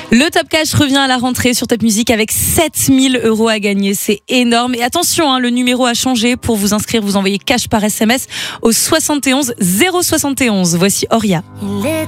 Le Top Cash revient à la rentrée sur Top Music avec 7 000 € à gagner. C'est énorme. Et attention, le numéro a changé. Pour vous inscrire, vous envoyez cash par SMS au 71 071. Voici Oria.